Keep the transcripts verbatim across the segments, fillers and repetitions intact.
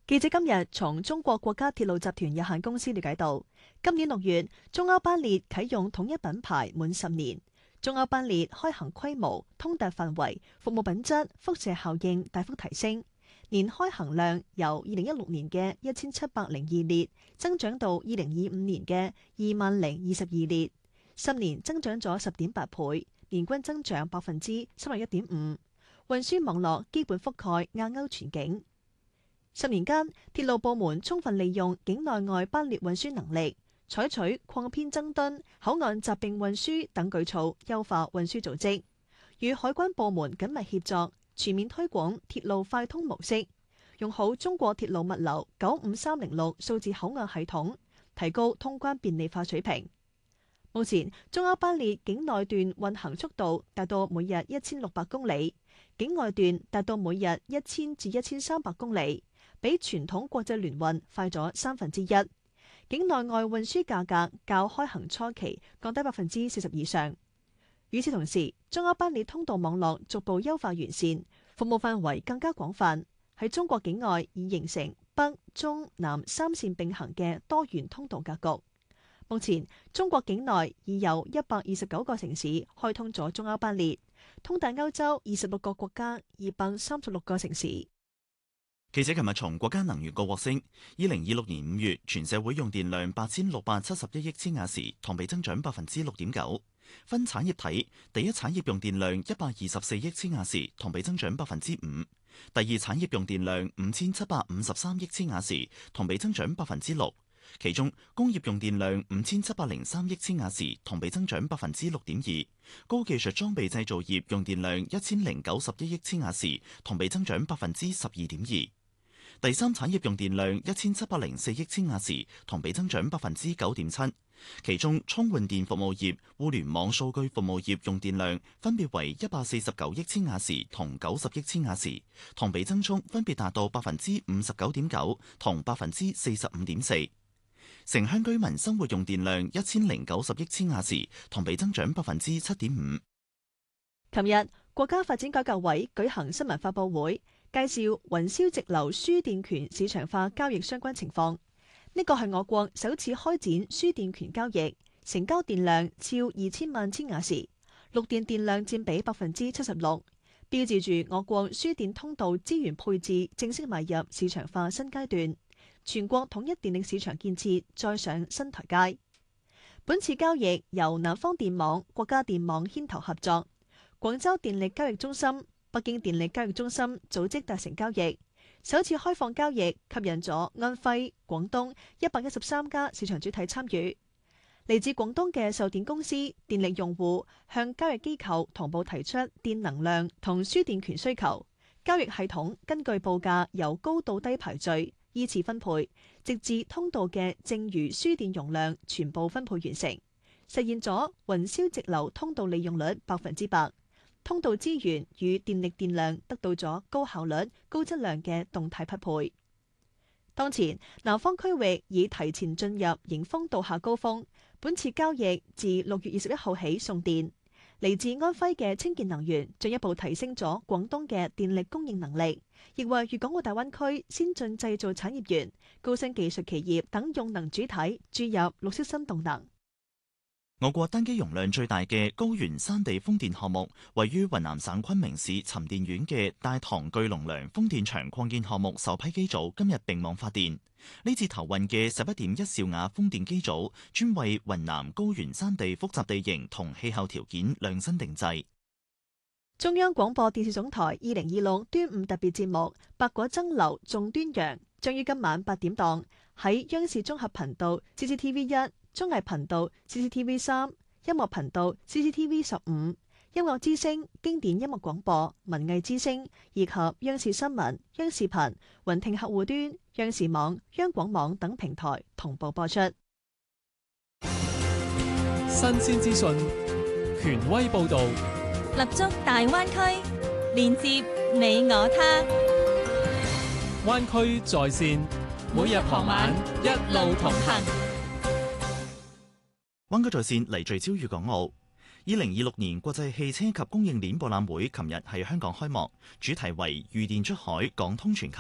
記者今日從中國國家鐵路集團有限公司了解到，今年六月中歐班列啟用統一品牌滿十年，中歐班列開行規模、通達範圍、服務品質、輻射效應大幅提升，年開行量由二零一六年嘅一千七百零二列增長到二零二五年嘅二萬零二十二列，十年增長咗十點八倍，年均增長百分之三十一點五。運輸網絡基本覆蓋亞歐全境。十年間，鐵路部門充分利用境內外班列運輸能力，採取擴編增噸、口岸集並運輸等舉措，優化運輸組織，與海關部門緊密協作，全面推廣鐵路快通模式，用好中國鐵路物流九五三零六數字口岸系統，提高通關便利化水平。目前，中歐班列境內段運行速度達到每日一千六百公里，境外段達到每日一千至一千三百公里，比傳統國際聯運快咗三分之一。境內外運輸價格較開行初期降低百分之四十以上。與此同時，中歐班列通道網絡逐步優化完善，服務範圍更加廣泛，喺中國境外已形成北、中、南三線並行嘅多元通道格局。目前，中國境內已有一百二十九個城市開通咗中歐班列，通達歐洲二十六個國家二百三十六個城市。 記者琴日從國家能源局獲悉，二零二六年五月全社會用電量八千六百七十一億千瓦時，同比增長百分之六點九。分產業睇，第一產業用電量一百二十四億千瓦時，同比增長百分之五；第二產業用電量五千七百五十三億千瓦時，同比增長百分之六。其中工業用電量五千七百零三億千瓦時，同比增長百分之六點二；高技術裝備製造業用電量一千零九十一億千瓦時，同比增長百分之十二點二。第三產業用電量一千七百零四億千瓦時，同比增長百分之九點七。其中充換電服務業、互聯網數據服務業用電量分別為一百四十九億千瓦時同九十億千瓦時，同比增速分別達到百分之五十九點九同百分之四十五點四。城鄉居民生活用電量一千零九十億千瓦時，同比增長百分之七點五。 琴日，國家發展改革委舉行新聞發佈會，介紹雲霄直流輸電權市場化交易相關情況。呢個係我國首次開展輸電權交易，成交電量超二千萬千瓦時，綠電電量佔比百分之七十六，標誌住我國輸電通道資源配置正式邁入市場化新階段。全國統一電力市場建設再上新台階。本次交易由南方電網、國家電網牽頭合作，廣州電力交易中心、北京電力交易中心組織達成交易。首次開放交易吸引咗安徽、廣東一百一十三家市場主體參與。嚟自廣東嘅售電公司、電力用戶向交易機構同步提出電能量同輸電權需求，交易系統根據報價由高到低排序，依次分配，直至通道嘅剩餘輸電容量全部分配完成，實現咗雲霄直流通道利用率百分之百，通道資源與電力電量得到咗高效率、高質量嘅動態匹配。當前南方區域已提前進入迎風度夏高峰，本次交易自六月二十一號起送電。嚟自安徽嘅清潔能源進一步提升咗廣東嘅電力供應能力，亦為粵港澳大灣區先進製造產業園、高新技術企業等用能主體注入綠色新動能。 我國單機容量最大嘅高原山地風電項目，位於雲南省昆明市沉澱縣嘅大唐巨龍梁風電場擴建項目首批機組今日並網發電。呢次投運嘅十一點一兆瓦風電機組，專為雲南高原山地複雜地形同氣候條件量身定製。 中央廣播電視總台二零二六端午特別節目《百果爭流頌端陽》將於今晚八點檔喺央視綜合頻道 C C T V 一、綜藝頻道 C C T V 三、音樂頻道 C C T V 十五、音樂之聲、經典音樂廣播、文藝之聲以及央視新聞、央視頻、雲聽客戶端、央視網、央廣網等平台同步播出。 新鮮資訊，權威報導， 立足大灣區，連接你我他。 灣區在線，每日傍晚一路同行。 灣區在線嚟聚焦粵港澳。二零二六年國際汽車及供應鏈博覽會琴日喺香港開幕，主題為預電出海，港通全球。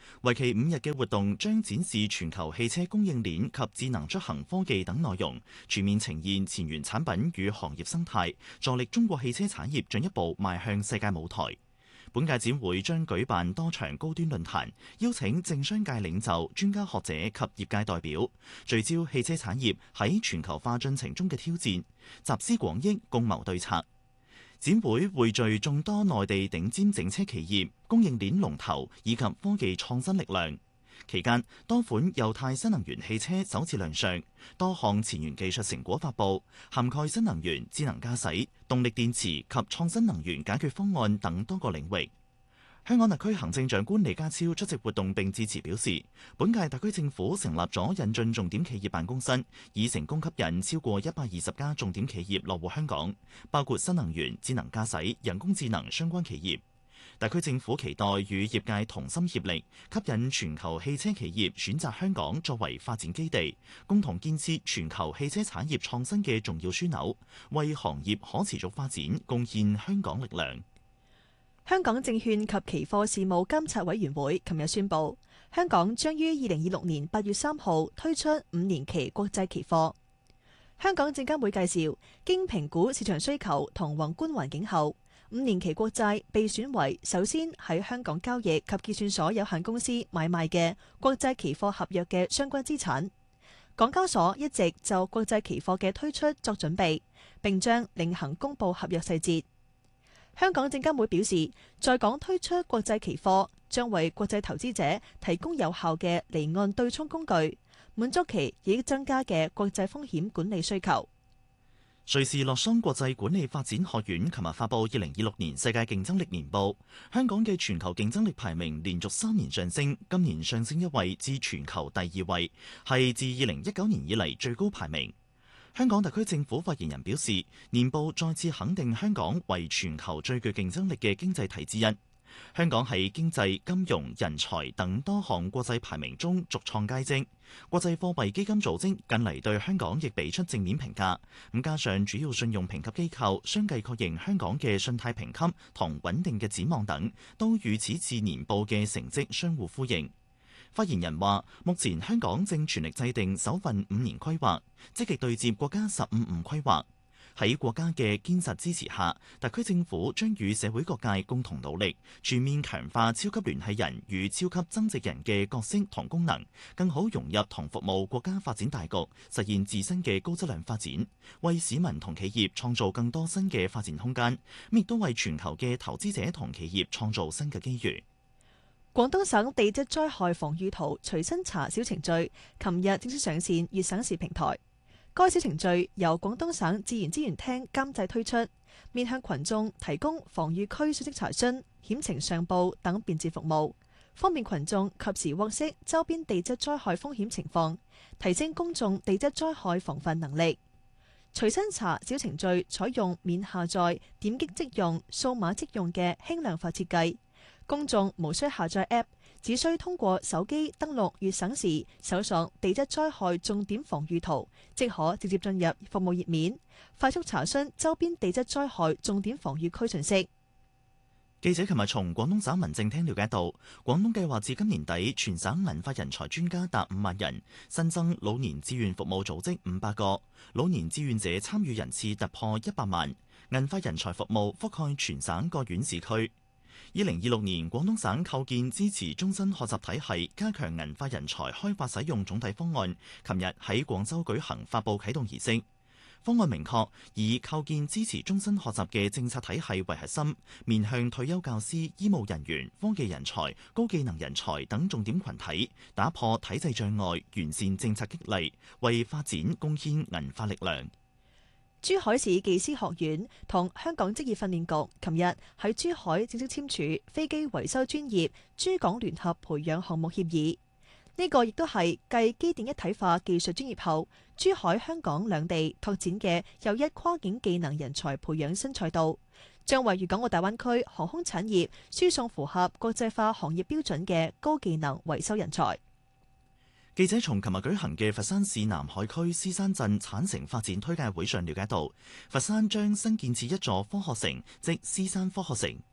為期五日嘅活動將展示全球汽車供應鏈及智能出行科技等內容，全面呈現前沿產品與行業生態，助力中國汽車產業進一步邁向世界舞台。本屆展會將舉辦多場高端論壇，邀請政商界領袖、專家學者及業界代表，聚焦汽車產業喺全球化進程中嘅挑戰，集思廣益，共謀對策。展會匯聚眾多內地頂尖整車企業、供應鏈龍頭以及科技創新力量。期間，多款油態新能源汽車首次亮相，多項前沿技術成果發布，涵蓋新能源、智能駕駛、動力電池及創新能源解決方案等多個領域。香港特區行政長官李家超出席活動並致辭表示，本屆特區政府成立咗引進重點企業辦公室，已成功吸引超過一百二十家重點企業落戶香港，包括新能源、智能駕駛、人工智能相關企業。特區政府期待與業界同心協力，吸引全球汽車企業選擇香港作為發展基地，共同建設全球汽車產業創新嘅重要樞紐，為行業可持續發展貢獻香港力量。 香港證券及期貨事務監察委員會琴日宣布，香港將於二零二六年八月三號推出五年期國際期貨。香港證監會介紹，經評估市場需求同宏觀環境後，五年期國債被選為首先喺香港交易及結算所有限公司買賣嘅國際期貨合約嘅相關資產。港交所一直就國際期貨嘅推出作準備，並將另行公佈合約細節。香港證監會表示，在港推出國際期貨將為國際投資者提供有效嘅離岸對沖工具，滿足其已增加嘅國際風險管理需求。 瑞士洛桑國際管理發展學院琴日發布二零二六年世界競爭力年報，香港嘅全球競爭力排名連續三年上升，今年上升一位至全球第二位，係自二零一九年以嚟最高排名。香港特區政府發言人表示，年報再次肯定香港為全球最具競爭力嘅經濟體之一。香港喺經濟、金融、人才等多項國際排名中續創佳績。國際貨幣基金組織近嚟對香港亦俾出正面評價。咁加上主要信用評級機構相繼確認香港嘅信貸評級同穩定嘅展望等，都與此次年報嘅成績相互呼應。發言人話：目前香港正全力制定首份五年規劃，積極對接國家十五五規劃。喺國家嘅堅實支持下，特區政府將與社會各界共同努力，全面強化超級聯繫人與超級增值人嘅角色同功能，更好融入同服務國家發展大局，實現自身嘅高質量發展，為市民同企業創造更多新嘅發展空間，亦都為全球嘅投資者同企業創造新嘅機遇。 廣東省地質災害防禦圖隨身查小程序，琴日正式上線粵省市平台。該小程序由廣東省自然資源廳監製推出，面向群眾提供防禦區信息查詢、險情上報等便捷服務，方便群眾及時獲悉周邊地質災害風險情況，提升公眾地質災害防範能力。隨身查小程序採用免下載、點擊即用、數碼即用嘅輕量化設計。公眾無需下載 App， 只需通過手機登錄粵省時搜索地質災害重點防禦圖，即可直接進入服務頁面，快速查詢周邊地質災害重點防禦區信息。 記者琴日從廣東省民政廳了解到，廣東計劃至今年底全省銀髮人才專家達五萬人，新增老年志願服務組織五百個，老年志願者參與人次突破一百萬，銀髮人才服務覆蓋全省各縣市區。二零二六年，廣東省構建支持終身學習體系，加強銀髮人才開發使用總體方案，琴日喺廣州舉行發布啟動儀式。方案明確以構建支持終身學習嘅政策體系為核心，面向退休教師、醫務人員、科技人才、高技能人才等重點群體，打破體制障礙，完善政策激勵，為發展貢獻銀髮力量。 珠海市技師學院同香港職業訓練局琴日喺珠海正式簽署飛機維修專業珠港聯合培養項目協議。呢個亦都係繼機電一體化技術專業後，珠海香港兩地拓展嘅又一跨境技能人才培養新賽道，將為粵港澳大灣區航空產業輸送符合國際化行業標準嘅高技能維修人才。 記者從琴日舉行嘅佛山市南海區獅山鎮產城發展推介會上了解到，佛山將新建設一座科學城，即獅山科學城。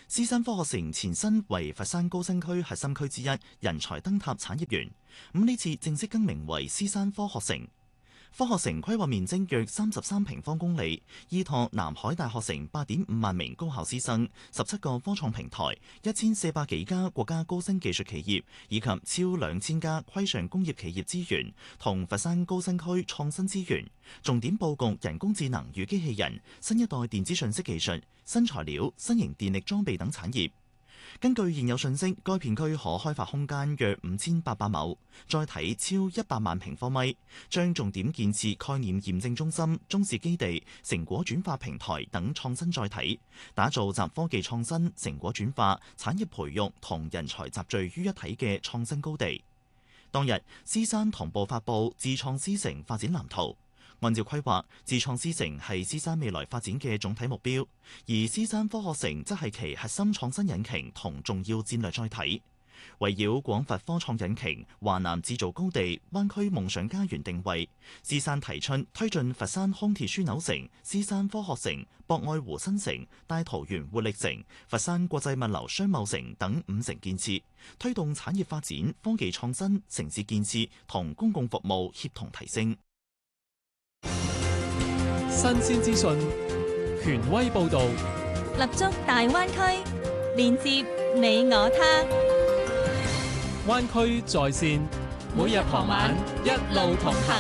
獅山科學城前身為佛山高新區核心區之一人才燈塔產業園，咁呢次正式更名為獅山科學城。科學城規劃面積約三十三平方公里，依託南海大學城八點五萬名高校師生、十七個科創平台、一千四百幾家國家高新技術企業以及超兩千家規上工業企業資源，同佛山高新區創新資源，重點佈局人工智能與機器人、新一代電子信息技術、新材料、新型電力裝備等產業。根據現有信息，該片區可開發空間約五千八百畝，載體超一百萬平方米，將重點建設概念驗證中心、中試基地、成果轉化平台等創新載體，打造集科技創新、成果轉化、產業培育同人才集聚於一體嘅創新高地。當日，獅山同步發布智創獅城發展藍圖。按照規劃，智創獅城係獅山未來發展嘅總體目標，而獅山科學城則係其核心創新引擎同重要戰略載體。圍繞廣佛科創引擎、華南製造高地、灣區夢想家園定位，獅山提出推進佛山康鐵樞紐城、獅山科學城、博愛湖新城、大桃園活力城、佛山國際物流商貿城等五城建設，推動產業發展、科技創新、城市建設同公共服務協同提升。 新鮮資訊，權威報導， 立足大灣區，連接你我他。 灣區在線，每日傍晚一路同行。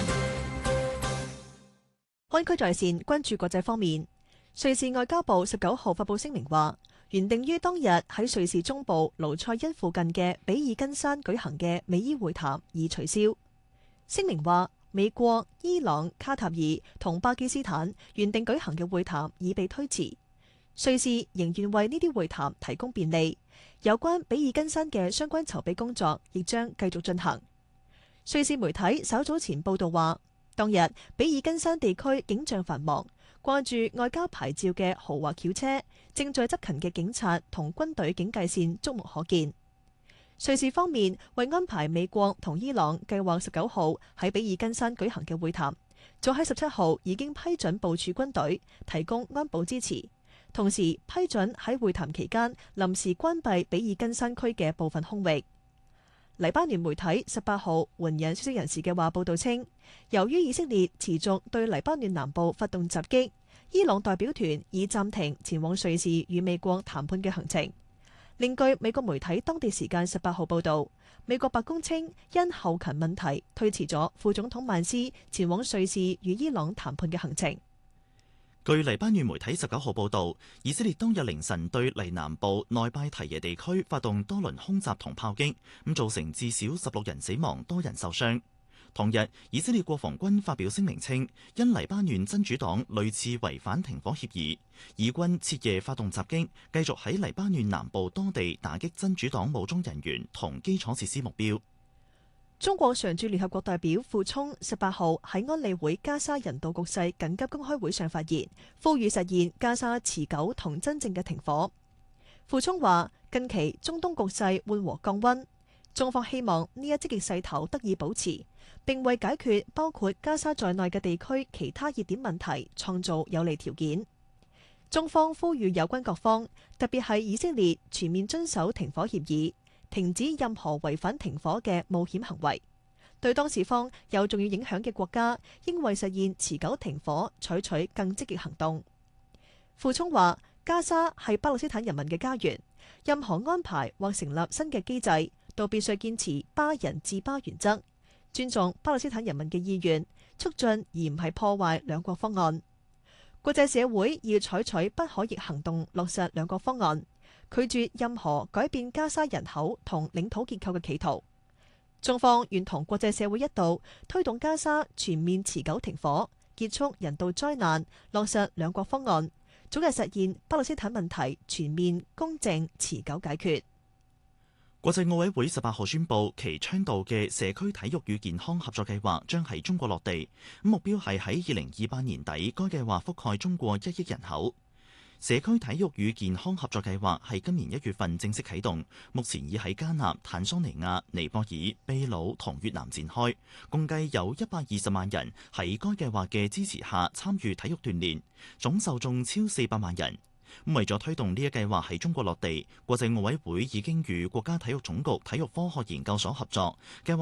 灣區在線關注國際方面，瑞士外交部十九號發布聲明話，原定於當日喺瑞士中部盧塞恩附近嘅比爾根山舉行嘅美伊會談已取消。聲明話，美國、伊朗、卡塔爾同巴基斯坦原定舉行嘅會談已被推遲，瑞士仍願為呢啲會談提供便利。有關比爾根山嘅相關籌備工作亦將繼續進行。瑞士媒體稍早前報道話，當日比爾根山地區景象繁忙，掛住外交牌照嘅豪華轎車、正在執勤嘅警察同軍隊警戒線觸目可見。瑞士方面為安排美國同伊朗計劃十九號喺比爾根山舉行嘅會談，早喺十七號已經批准部署軍隊，提供安保支持，同時批准喺會談期間臨時關閉比爾根山區嘅部分空域。黎巴嫩媒體十八號援引消息人士嘅話報道稱，由於以色列持續對黎巴嫩南部發動襲擊，伊朗代表團已暫停前往瑞士與美國談判嘅行程。另據美國媒體當地時間十八號報導，美國白宮稱因後勤問題推遲咗副總統曼斯前往瑞士與伊朗談判嘅行程。 據黎巴嫩媒體十九號報導，以色列當日凌晨對黎南部內拜提耶地區發動多輪空襲同炮擊，咁造成至少十六人死亡，多人受傷。同日，以色列國防軍發表聲明稱，因黎巴嫩真主黨類似違反停火協議，以軍徹夜發動襲擊，繼續喺黎巴嫩南部多地打擊真主黨武裝人員同基礎設施目標。 中國常駐聯合國代表傅聰十八號喺安理會加沙人道局勢緊急公開會上發言，呼籲實現加沙持久同真正嘅停火。傅聰話：近期中東局勢緩和降溫，中方希望呢一積極勢頭得以保持，並為解決包括加沙在內嘅地區其他熱點問題創造有利條件。中方呼籲有關各方，特別係以色列，全面遵守停火協議，停止任何違反停火嘅冒險行為。對當事方有重要影響嘅國家，應為實現持久停火採取更積極行動。傅聰話：加沙係巴勒斯坦人民嘅家園，任何安排或成立新嘅機制，都必須堅持巴人治巴原則，尊重巴勒斯坦人民嘅意願，促進而唔係破壞兩國方案。國際社會要採取不可逆行動，落實兩國方案，拒絕任何改變加沙人口同領土結構嘅企圖。中方願同國際社會一道推動加沙全面持久停火，結束人道災難，落實兩國方案，早日實現巴勒斯坦問題全面公正持久解決。 國際奧委會十八號宣布，其倡導嘅社區體育與健康合作計劃將喺中國落地，目標係喺二零二八年底，該計劃覆蓋中國一億人口。社區體育與健康合作計劃係今年一月份正式啟動，目前已喺加納、坦桑尼亞、尼泊爾、秘魯同越南展開，共計有一百二十萬人喺該計劃嘅支持下參與體育鍛煉，總受眾超四百萬人。 咁為咗推動呢一計劃喺中國落地，國際奧委會已經與國家體育總局體育科學研究所合作，計劃